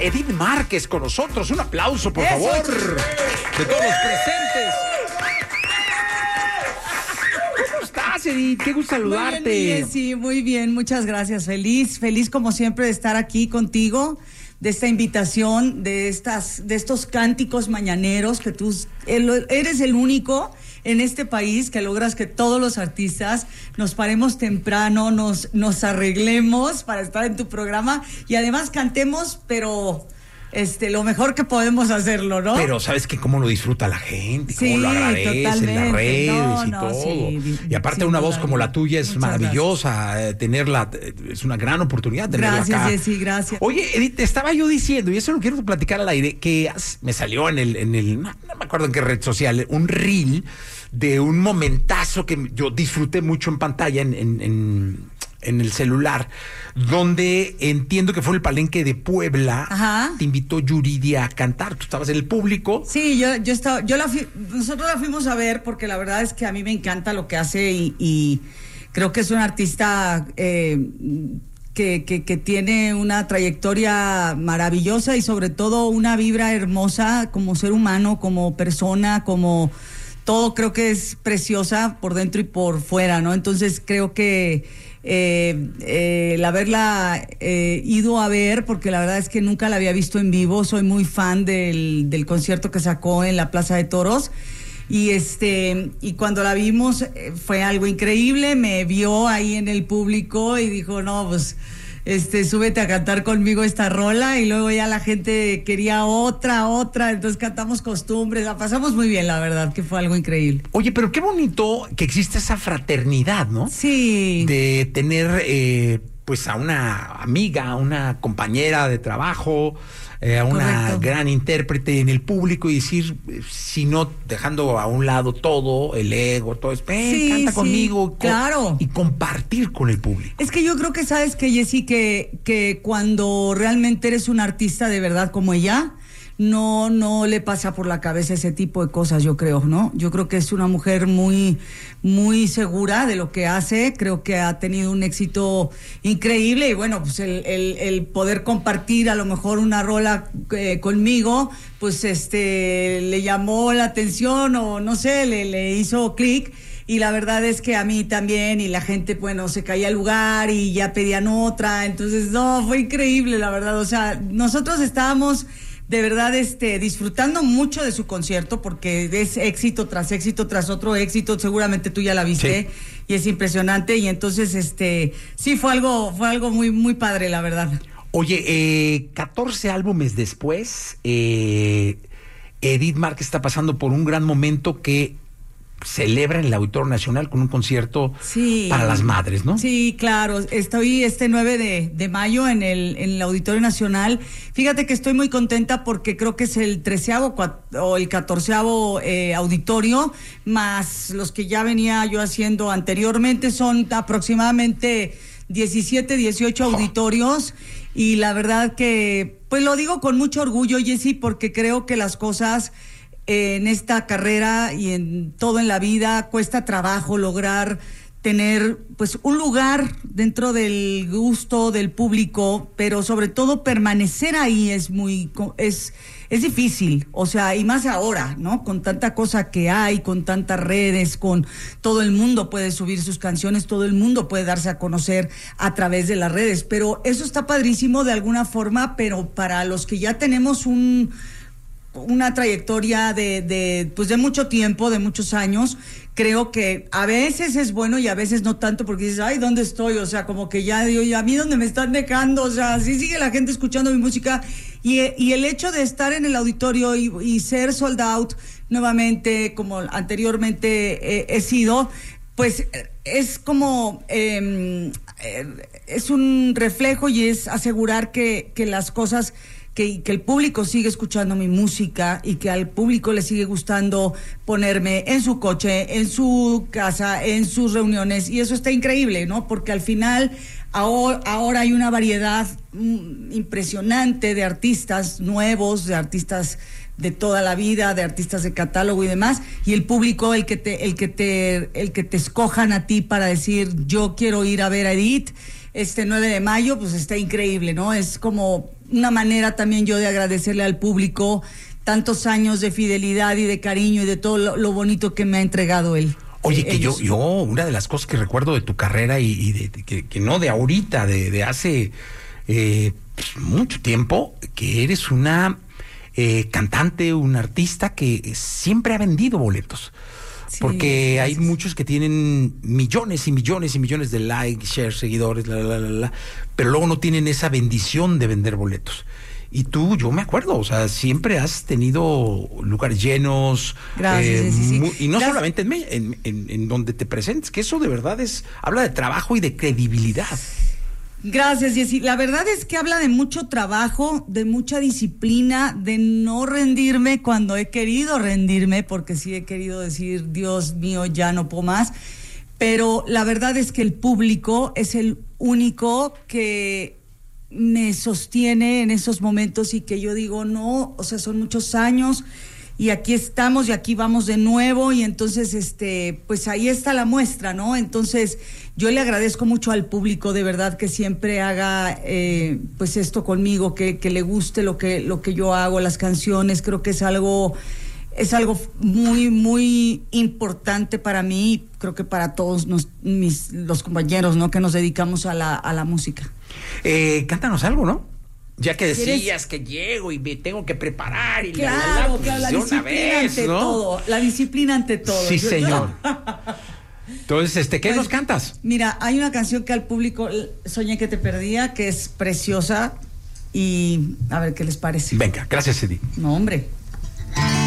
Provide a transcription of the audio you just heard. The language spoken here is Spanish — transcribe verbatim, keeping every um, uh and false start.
Edith Márquez con nosotros. Un aplauso, por Eso, favor, chico. de todos los presentes. ¿Cómo estás, Edith? Qué gusto saludarte. Muy bien, sí, muy bien, muchas gracias. Feliz, feliz como siempre de estar aquí contigo, de esta invitación, de estas, de estos cánticos mañaneros que tú eres el único en este país que logras que todos los artistas nos paremos temprano, nos, nos arreglemos para estar en tu programa y además cantemos, pero este, lo mejor que podemos hacerlo, ¿no? Pero sabes que cómo lo disfruta la gente, cómo Sí, lo agradece en las redes no, y no, todo. sí, y aparte sin una voz duda. como la tuya es Muchas maravillosa, eh, tenerla, eh, es una gran oportunidad tenerla Gracias, acá. Jessy, gracias. Oye, Edith, te estaba yo diciendo, y eso lo quiero platicar al aire, que has- me salió en el, en el, no, no me acuerdo en qué red social, un reel de un momentazo que yo disfruté mucho en pantalla, en, en, en, en el celular, donde entiendo que fue el Palenque de Puebla. Ajá. Te invitó Yuridia a cantar, tú estabas en el público. Sí, yo, yo estaba, yo la fui, nosotros la fuimos a ver porque la verdad es que a mí me encanta lo que hace y, y creo que es una artista eh, que, que, que tiene una trayectoria maravillosa y sobre todo una vibra hermosa como ser humano, como persona, como todo. Creo que es preciosa por dentro y por fuera, ¿no? Entonces creo que eh, eh, el haberla eh, ido a ver, porque la verdad es que nunca la había visto en vivo, soy muy fan del, del concierto que sacó en la Plaza de Toros. Y este y cuando la vimos eh, fue algo increíble, me vio ahí en el público y dijo, no, pues este, súbete a cantar conmigo esta rola, y luego ya la gente quería otra, otra, entonces cantamos Costumbres, la pasamos muy bien, la verdad, que fue algo increíble. Oye, pero qué bonito que existe esa fraternidad, ¿no? Sí. De tener, eh, pues, a una amiga, a una compañera de trabajo, eh, a una Correcto. gran intérprete en el público y decir, eh, si no, dejando a un lado todo, el ego, todo eso, ven, Sí, canta sí, conmigo. co- claro. Y compartir con el público. Es que yo creo que sabes que, Jessy, que, que cuando realmente eres un artista de verdad como ella, no, no le pasa por la cabeza ese tipo de cosas, yo creo, ¿no? Yo creo que es una mujer muy, muy segura de lo que hace, creo que ha tenido un éxito increíble y bueno, pues el, el, el poder compartir a lo mejor una rola eh, conmigo, pues este, le llamó la atención o no sé, le, le hizo clic. Y la verdad es que a mí también, y la gente, bueno, se caía al lugar y ya pedían otra, entonces, no, fue increíble, la verdad, o sea, nosotros estábamos de verdad este, disfrutando mucho de su concierto, porque es éxito tras éxito tras otro éxito, seguramente tú ya la viste, Sí. y es impresionante, y entonces, este, sí, fue algo, fue algo muy, muy padre, la verdad. Oye, eh, catorce álbumes después, eh, Edith Márquez está pasando por un gran momento que celebra en el Auditorio Nacional con un concierto Sí. para las madres, ¿no? Sí, claro. Estoy este nueve de, de mayo en el, en el Auditorio Nacional. Fíjate que estoy muy contenta porque creo que es el treceavo cua- o el catorceavo eh, auditorio, más los que ya venía yo haciendo anteriormente. Son aproximadamente diecisiete, dieciocho auditorios. Y la verdad que, pues lo digo con mucho orgullo, Jessy, porque creo que las cosas en esta carrera y en todo en la vida cuesta trabajo lograr tener pues un lugar dentro del gusto del público, pero sobre todo permanecer ahí es muy es es difícil, o sea, y más ahora, ¿no? Con tanta cosa que hay, con tantas redes, con todo el mundo puede subir sus canciones, todo el mundo puede darse a conocer a través de las redes, pero eso está padrísimo de alguna forma, pero para los que ya tenemos un una trayectoria de, de, pues de mucho tiempo, de muchos años, creo que a veces es bueno y a veces no tanto, porque dices, ay, ¿dónde estoy? O sea, como que ya digo, ¿y a mí dónde me están dejando? O sea, sí sigue la gente escuchando mi música, y, y el hecho de estar en el auditorio y, y ser sold out nuevamente, como anteriormente eh, he sido, pues es como eh, eh, es un reflejo y es asegurar que, que las cosas Que, que el público sigue escuchando mi música y que al público le sigue gustando ponerme en su coche, en su casa, en sus reuniones, y eso está increíble, ¿no? Porque al final ahora, ahora hay una variedad mm, impresionante de artistas nuevos, de artistas de toda la vida, de artistas de catálogo y demás, y el público el que te el que te el que te escojan a ti para decir yo quiero ir a ver a Edith. este nueve de mayo, pues está increíble, ¿no? Es como una manera también yo de agradecerle al público tantos años de fidelidad y de cariño y de todo lo, lo bonito que me ha entregado él. Oye, eh, que yo, yo, una de las cosas que recuerdo de tu carrera y, y de, de que, que no de ahorita, de, de hace eh, pues, mucho tiempo, que eres una eh, cantante, un artista que siempre ha vendido boletos. Sí, porque hay muchos que tienen millones y millones y millones de likes, shares, seguidores, la, la, la, la, pero luego no tienen esa bendición de vender boletos. Y tú, yo me acuerdo, o sea, siempre has tenido lugares llenos. Gracias, eh, sí, sí. Muy, y no Gracias. solamente en, en, en, en donde te presentes, que eso de verdad es, habla de trabajo y de credibilidad. Gracias, Jessy. La verdad es que habla de mucho trabajo, de mucha disciplina, de no rendirme cuando he querido rendirme, porque sí he querido decir, Dios mío, ya no puedo más. Pero la verdad es que el público es el único que me sostiene en esos momentos y que yo digo, no, o sea, son muchos años y aquí estamos y aquí vamos de nuevo y entonces, este, pues ahí está la muestra, ¿no? Entonces, yo le agradezco mucho al público, de verdad, que siempre haga, eh, pues esto conmigo, que, que le guste lo que, lo que yo hago, las canciones, creo que es algo, es algo muy, muy importante para mí, creo que para todos nos, mis, los compañeros, ¿no? Que nos dedicamos a la, a la música. Eh, cántanos algo, ¿no? Ya que decías que llego y me tengo que preparar y claro, la, la, la, pues claro, la disciplina vez, ante ¿no? todo, la disciplina ante todo. Sí, señor. Entonces, este, ¿qué pues, nos cantas? Mira, hay una canción que al público soñé que te perdía, que es preciosa y a ver qué les parece. Venga, gracias, Edith. No, hombre.